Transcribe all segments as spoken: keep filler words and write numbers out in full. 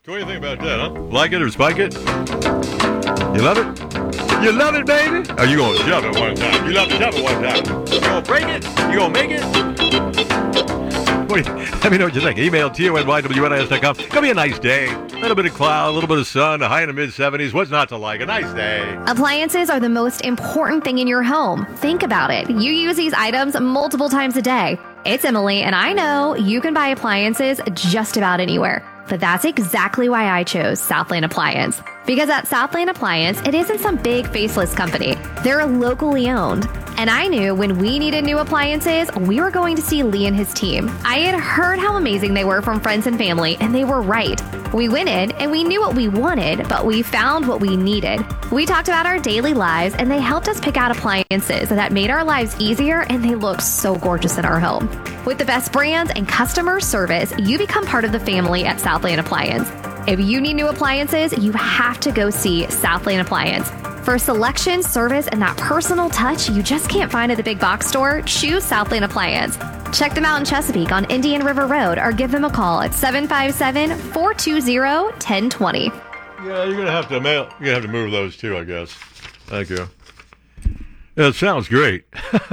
So what do you think about that, huh? Like it or spike it? You love it? You love it, baby? Or you gonna shove it one time? You love to shove it one time. You gonna break it? You gonna make it? Wait, let me know what you think. Email T O N Y W N I S dot com. Gonna be a nice day. A little bit of cloud, a little bit of sun, a high in the mid seventies. What's not to like? A nice day. Appliances are the most important thing in your home. Think about it. You use these items multiple times a day. It's Emily, and I know you can buy appliances just about anywhere. But that's exactly why I chose Southland Appliance. Because at Southland Appliance, it isn't some big faceless company. They're locally owned. And I knew when we needed new appliances, we were going to see Lee and his team. I had heard how amazing they were from friends and family, and they were right. We went in and we knew what we wanted, but we found what we needed. We talked about our daily lives, and they helped us pick out appliances that made our lives easier, and they looked so gorgeous in our home. With the best brands and customer service, you become part of the family at Southland Appliance. If you need new appliances, you have to go see Southland Appliance. For selection, service, and that personal touch you just can't find at the big box store, choose Southland Appliance. Check them out in Chesapeake on Indian River Road or give them a call at seven five seven, four two zero, one zero two zero. Yeah, you're gonna have to mail. You're gonna have to move those too, I guess. Thank you. Yeah, it sounds great.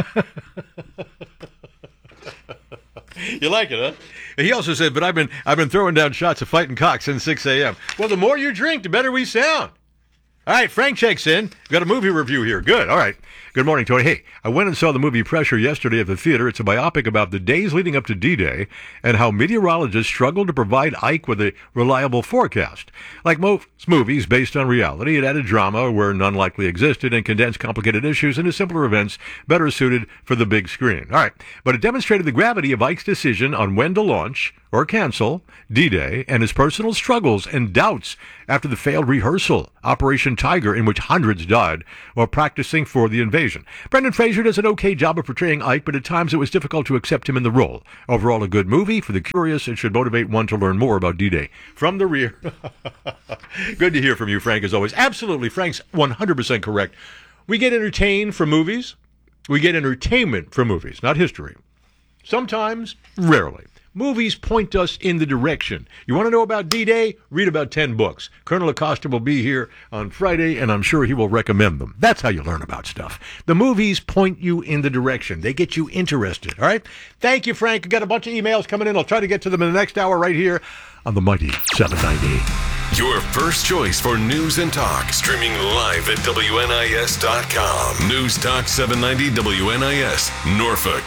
You like it, huh? He also said, but I've been I've been throwing down shots of fighting cock since six a.m. Well, the more you drink, the better we sound. All right, Frank checks in. We've got a movie review here. Good. All right. Good morning, Tony. Hey, I went and saw the movie Pressure yesterday at the theater. It's a biopic about the days leading up to D-Day and how meteorologists struggled to provide Ike with a reliable forecast. Like most movies based on reality, it added drama where none likely existed and condensed complicated issues into simpler events better suited for the big screen. All right. But it demonstrated the gravity of Ike's decision on when to launch or cancel D-Day and his personal struggles and doubts after the failed rehearsal, Operation Tiger, in which hundreds died while practicing for the invasion. Brendan Fraser does an okay job of portraying Ike, but at times it was difficult to accept him in the role. Overall, a good movie for the curious. It should motivate one to learn more about D-Day. From the rear. Good to hear from you, Frank, as always. Absolutely, Frank's one hundred percent correct. We get entertained from movies. We get entertainment from movies, not history. Sometimes, rarely. Movies point us in the direction. You want to know about D-Day? Read about ten books. Colonel Acosta will be here on Friday, and I'm sure he will recommend them. That's how you learn about stuff. The movies point you in the direction. They get you interested, all right? Thank you, Frank. We've got a bunch of emails coming in. I'll try to get to them in the next hour right here on the mighty seven ninety. Your first choice for news and talk. Streaming live at W N I S dot com. News Talk seven ninety W N I S, Norfolk.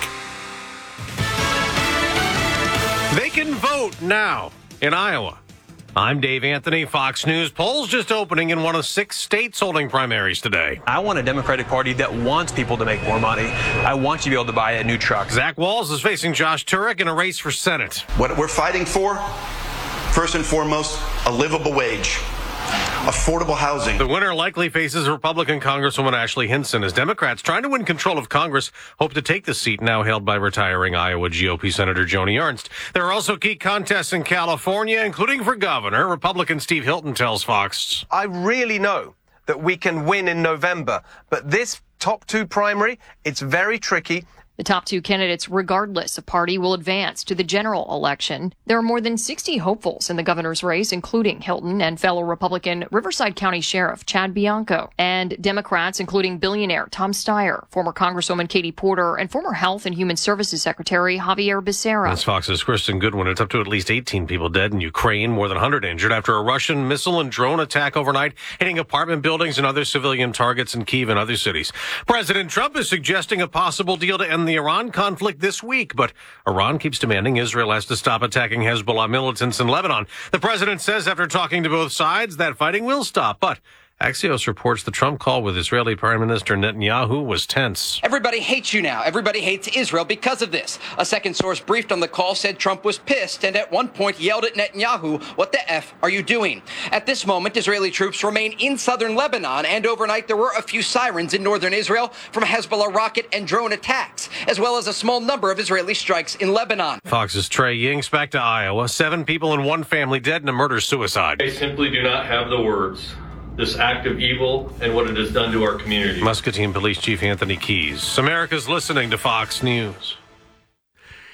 They can vote now in Iowa. I'm Dave Anthony, Fox News. Polls just opening in one of six states holding primaries today. I want a Democratic Party that wants people to make more money. I want you to be able to buy a new truck. Zach Walz is facing Josh Turek in a race for Senate. What we're fighting for, first and foremost, a livable wage. Affordable housing. The winner likely faces Republican Congresswoman Ashley Hinson as Democrats trying to win control of Congress hope to take the seat now held by retiring Iowa G O P Senator Joni Ernst. There are also key contests in California, including for governor. Republican Steve Hilton tells Fox. I really know that we can win in November, but this top two primary, it's very tricky. The top two candidates, regardless of party, will advance to the general election. There are more than sixty hopefuls in the governor's race, including Hilton and fellow Republican Riverside County Sheriff Chad Bianco, and Democrats, including billionaire Tom Steyer, former Congresswoman Katie Porter, and former Health and Human Services Secretary Javier Becerra. That's Fox's Kristen Goodwin. It's up to at least eighteen people dead in Ukraine, more than one hundred injured after a Russian missile and drone attack overnight, hitting apartment buildings and other civilian targets in Kyiv and other cities. President Trump is suggesting a possible deal to end the Iran conflict this week, but Iran keeps demanding Israel has to stop attacking Hezbollah militants in Lebanon. The president says after talking to both sides that fighting will stop, but Axios reports the Trump call with Israeli Prime Minister Netanyahu was tense. Everybody hates you now. Everybody hates Israel because of this. A second source briefed on the call said Trump was pissed and at one point yelled at Netanyahu, "What the F are you doing?" At this moment, Israeli troops remain in southern Lebanon, and overnight there were a few sirens in northern Israel from Hezbollah rocket and drone attacks, as well as a small number of Israeli strikes in Lebanon. Fox's Trey Yingst back to Iowa. Seven people and one family dead in a murder-suicide. They simply do not have the words. This act of evil and what it has done to our community. Muscatine Police Chief Anthony Keys. America's listening to Fox News.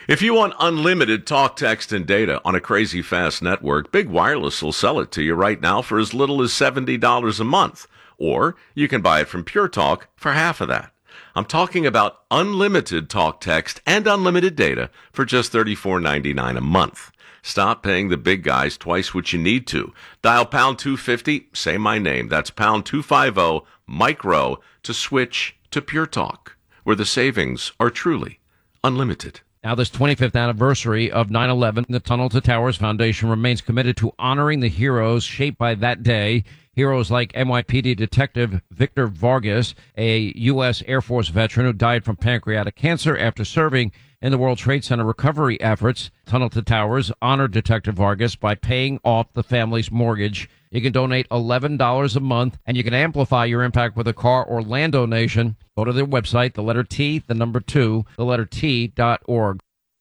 If you want unlimited talk, text, and data on a crazy fast network, Big Wireless will sell it to you right now for as little as seventy dollars a month. Or you can buy it from Pure Talk for half of that. I'm talking about unlimited talk, text, and unlimited data for just thirty-four ninety-nine a month. Stop paying the big guys twice what you need to. Dial pound two fifty, say my name. That's pound two fifty, micro, to switch to Pure Talk, where the savings are truly unlimited. Now, this twenty-fifth anniversary of nine eleven, the Tunnel to Towers Foundation remains committed to honoring the heroes shaped by that day. Heroes like N Y P D Detective Victor Vargas, a U S Air Force veteran who died from pancreatic cancer after serving in the World Trade Center recovery efforts. Tunnel to Towers honored Detective Vargas by paying off the family's mortgage. You can donate eleven dollars a month, and you can amplify your impact with a car or land donation. Go to their website, the letter T, the number two, the letter T dot org.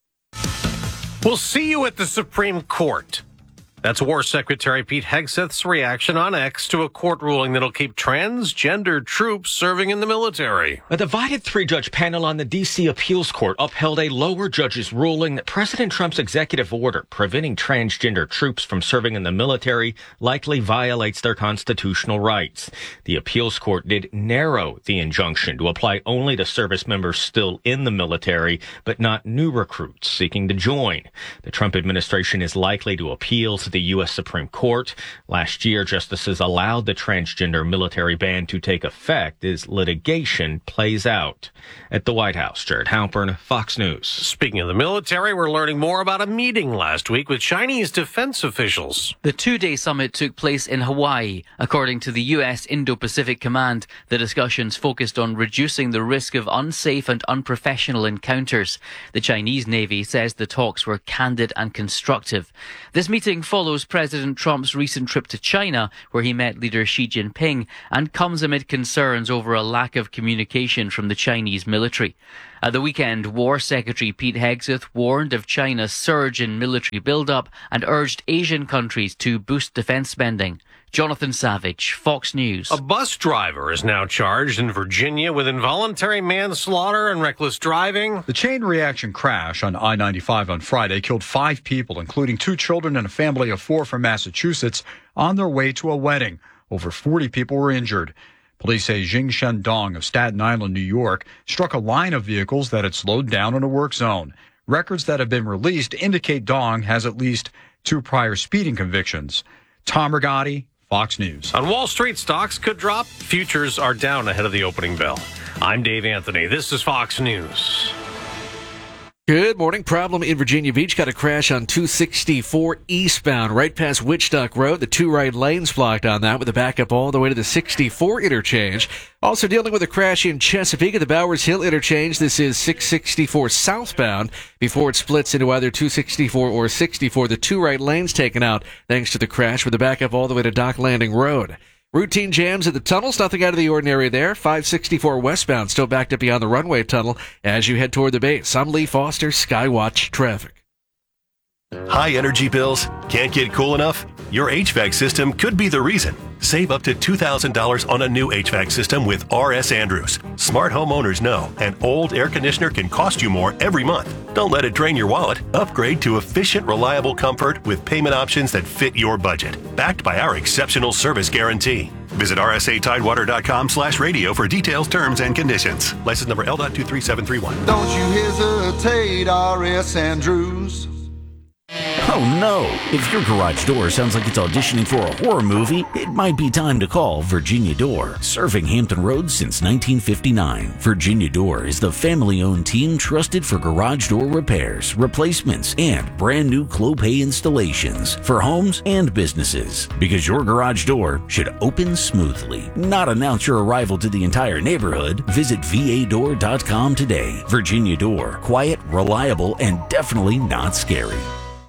We'll see you at the Supreme Court. That's War Secretary Pete Hegseth's reaction on X to a court ruling that'll keep transgender troops serving in the military. A divided three-judge panel on the D C Appeals Court upheld a lower judge's ruling that President Trump's executive order preventing transgender troops from serving in the military likely violates their constitutional rights. The Appeals Court did narrow the injunction to apply only to service members still in the military, but not new recruits seeking to join. The Trump administration is likely to appeal to the U S Supreme Court. Last year, justices allowed the transgender military ban to take effect as litigation plays out. At the White House, Jared Halpern, Fox News. Speaking of the military, we're learning more about a meeting last week with Chinese defense officials. The two-day summit took place in Hawaii. According to the U S Indo-Pacific Command, the discussions focused on reducing the risk of unsafe and unprofessional encounters. The Chinese Navy says the talks were candid and constructive. This meeting follows President Trump's recent trip to China, where he met leader Xi Jinping, and comes amid concerns over a lack of communication from the Chinese military. At the weekend, War Secretary Pete Hegseth warned of China's surge in military buildup and urged Asian countries to boost defense spending. Jonathan Savage, Fox News. A bus driver is now charged in Virginia with involuntary manslaughter and reckless driving. The chain reaction crash on I ninety-five on Friday killed five people, including two children and a family of four from Massachusetts, on their way to a wedding. Over forty people were injured. Police say Jing Shendong of Staten Island, New York, struck a line of vehicles that had slowed down in a work zone. Records that have been released indicate Dong has at least two prior speeding convictions. Tom Rigotti, Fox News. On Wall Street, stocks could drop. Futures are down ahead of the opening bell. I'm Dave Anthony. This is Fox News. Good morning. Problem in Virginia Beach. Got a crash on two sixty-four eastbound right past Wichita Road. The two right lanes blocked on that with a backup all the way to the sixty-four interchange. Also dealing with a crash in Chesapeake at the Bowers Hill interchange. This is six sixty-four southbound before it splits into either two sixty-four or sixty-four. The two right lanes taken out thanks to the crash with a backup all the way to Dock Landing Road. Routine jams at the tunnels, nothing out of the ordinary there. five sixty-four westbound, still backed up beyond the runway tunnel as you head toward the base. I'm Lee Foster, Skywatch Traffic. High energy bills? Can't get cool enough? Your H V A C system could be the reason. Save up to two thousand dollars on a new H V A C system with R S Andrews. Smart homeowners know an old air conditioner can cost you more every month. Don't let it drain your wallet. Upgrade to efficient, reliable comfort with payment options that fit your budget. Backed by our exceptional service guarantee. Visit R S A Tidewater dot com slash radio for details, terms, and conditions. License number L two three seven three one. Don't you hesitate, R S Andrews. Oh no! If your garage door sounds like it's auditioning for a horror movie, it might be time to call Virginia Door. Serving Hampton Roads since nineteen fifty-nine, Virginia Door is the family-owned team trusted for garage door repairs, replacements, and brand new Clopay installations for homes and businesses. Because your garage door should open smoothly, not announce your arrival to the entire neighborhood. Visit V A door dot com today. Virginia Door. Quiet, reliable, and definitely not scary.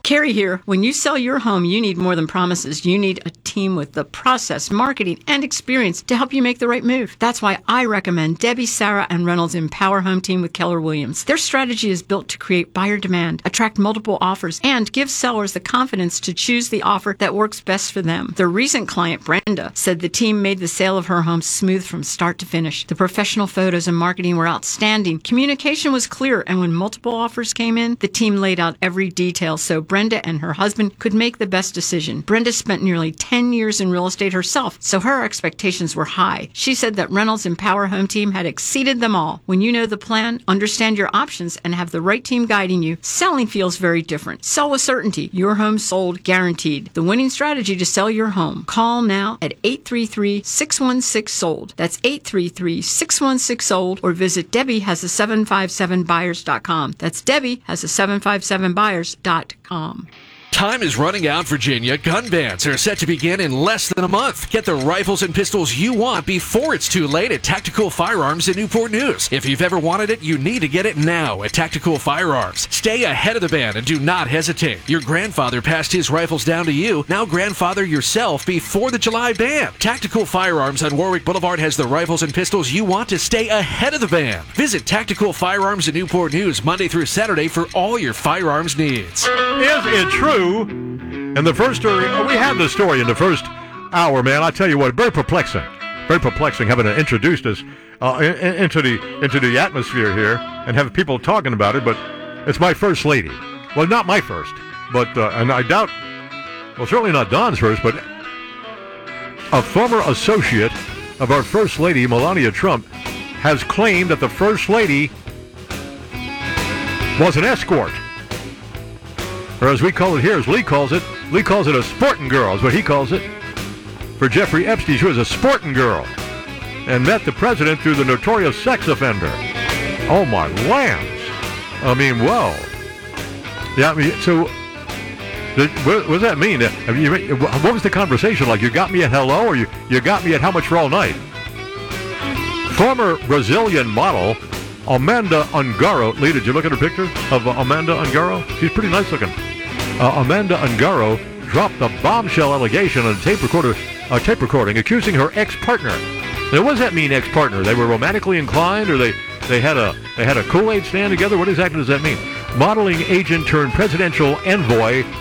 Carrie here. When you sell your home, you need more than promises. You need a team with the process, marketing, and experience to help you make the right move. That's why I recommend Debbie, Sarah, and Reynolds Empower Home Team with Keller Williams. Their strategy is built to create buyer demand, attract multiple offers, and give sellers the confidence to choose the offer that works best for them. Their recent client, Brenda, said the team made the sale of her home smooth from start to finish. The professional photos and marketing were outstanding. Communication was clear, and when multiple offers came in, the team laid out every detail so Brenda and her husband could make the best decision. Brenda spent nearly ten years in real estate herself, so her expectations were high. She said that Reynolds Empower Home Team had exceeded them all. When you know the plan, understand your options, and have the right team guiding you, selling feels very different. Sell with certainty. Your home sold guaranteed. The winning strategy to sell your home. Call now at eight three three, six one six, sold. That's eight three three, six one six, sold, or visit Debbie has a seven five seven buyers dot com. That's Debbie has a seven five seven buyers dot com. Time is running out, Virginia. Gun bans are set to begin in less than a month. Get the rifles and pistols you want before it's too late at Tactical Firearms in Newport News. If you've ever wanted it, you need to get it now at Tactical Firearms. Stay ahead of the ban and do not hesitate. Your grandfather passed his rifles down to you. Now grandfather yourself before the July ban. Tactical Firearms on Warwick Boulevard has the rifles and pistols you want to stay ahead of the ban. Visit Tactical Firearms in Newport News Monday through Saturday for all your firearms needs. Is it true? And the first story, we had the story in the first hour, man. I tell you what, very perplexing. Very perplexing having to introduce us uh, in, into the into the atmosphere here and have people talking about it, but it's my first lady. Well, not my first, but, uh, and I doubt, well, certainly not Don's first, but a former associate of our First Lady, Melania Trump, has claimed that the First Lady was an escort. Or as we call it here, as Lee calls it, Lee calls it a sporting girl, is what he calls it. For Jeffrey Epstein, she was a sporting girl and met the president through the notorious sex offender. Oh, my lambs. I mean, whoa. Yeah, I mean, so what, what does that mean? I mean, you, what was the conversation like? You got me at hello, or you, you got me at how much for all night? Former Brazilian model Amanda Ungaro. Lee, did you look at her picture of uh, Amanda Ungaro? She's pretty nice looking. Uh, Amanda Ungaro dropped the bombshell allegation on a tape recorder, uh, tape recording accusing her ex-partner. Now, what does that mean, ex-partner? They were romantically inclined, or they, they had a they had a Kool-Aid stand together? What exactly does that mean? Modeling agent turned presidential envoy